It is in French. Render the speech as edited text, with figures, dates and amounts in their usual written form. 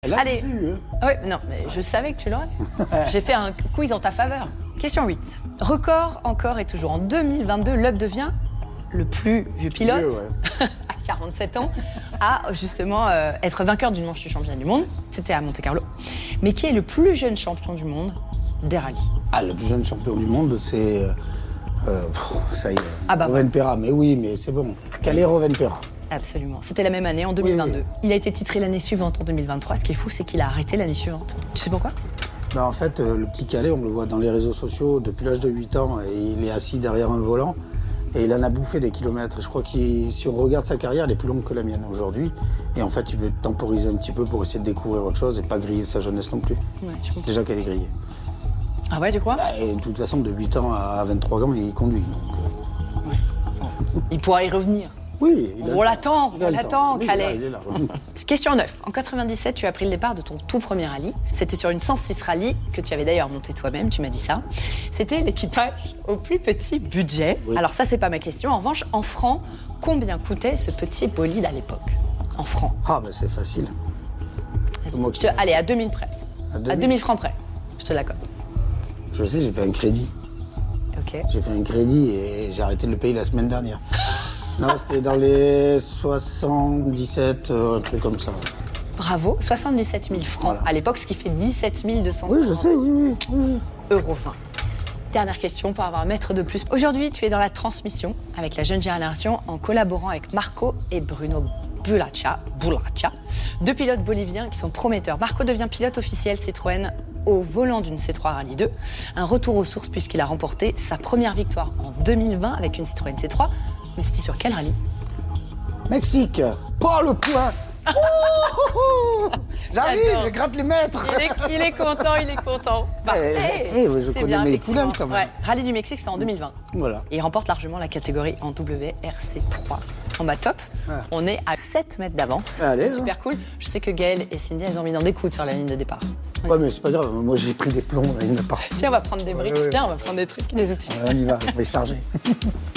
Là, Allez. eu, hein. Oui, non, mais je savais que tu l'aurais. J'ai fait un quiz en ta faveur. Question 8. Record encore et toujours en 2022, Loeb devient le plus vieux pilote, Vieux, ouais. à 47 ans, à justement être vainqueur d'une manche du championnat du monde. C'était à Monte-Carlo. Mais qui est le plus jeune champion du monde des rallyes? Ah, le plus jeune champion du monde, c'est... ça y est, Ah bah Rovanperä. Mais oui, mais c'est bon. Calais Rovanperä. Absolument. C'était la même année, en 2022. Oui. Il a été titré l'année suivante, en 2023. Ce qui est fou, c'est qu'il a arrêté l'année suivante. Tu sais pourquoi? Ben, en fait, le petit Calais, on le voit dans les réseaux sociaux depuis l'âge de 8 ans. Et il est assis derrière un volant. Et il en a bouffé des kilomètres. Je crois que si on regarde sa carrière, elle est plus longue que la mienne aujourd'hui. Et en fait, il veut temporiser un petit peu pour essayer de découvrir autre chose et pas griller sa jeunesse non plus. Ouais, je comprends. Déjà qu'elle est grillée. Ah ouais, tu crois? Bah, et de toute façon, de 8 ans à 23 ans, il conduit. Donc, Il pourra y revenir. oui, On l'attend, il a le temps. Oui, Calais. il est là. Question 9. En 97, tu as pris le départ de ton tout premier rallye. C'était sur une 106 rallye que tu avais d'ailleurs monté toi-même, tu m'as dit ça. C'était l'équipage au plus petit budget. Oui. Alors ça, c'est pas ma question. En revanche, en francs, combien coûtait ce petit bolide à l'époque? En francs. Ah, ben c'est facile. Vas-y. Moi qui- Allez, à 2000 près. À À 2000. 2000 francs près. Je te l'accorde. Je sais, j'ai fait un crédit. Ok. J'ai fait un crédit et j'ai arrêté de le payer la semaine dernière. Non, c'était dans les 77, un truc comme ça. Bravo. 77 000 francs Voilà. à l'époque, ce qui fait 17 200 Oui, je sais, oui. euros 20. Dernière question pour avoir un mètre de plus. Aujourd'hui, tu es dans la transmission avec la jeune génération en collaborant avec Marco et Bruno Bulaccia, deux pilotes boliviens qui sont prometteurs. Marco devient pilote officiel Citroën au volant d'une C3 Rallye 2. Un retour aux sources puisqu'il a remporté sa première victoire en 2020 avec une Citroën C3. Mais c'était sur quel rallye? Mexique. Pas le point. J'arrive, J'adore. je gratte les mètres. Il est content, il est content. Parfait. Je C'est connais bien, mes effectivement. poulains quand même. Ouais. Rallye du Mexique, c'était en 2020. Voilà. Et il remporte largement la catégorie en WRC3. En bas top, Ouais. on est à 7 mètres d'avance. Allez, C'est super cool. Je sais que Gaël et Cindy, elles ont mis dans des coudes sur la ligne de départ. Ouais, mais c'est pas grave. Moi, j'ai pris des plombs. Là, il n'y en a pas. Tiens, on va prendre des briques. Ouais, ouais. Tiens, on va prendre des trucs, des outils. On y va, on va y charger.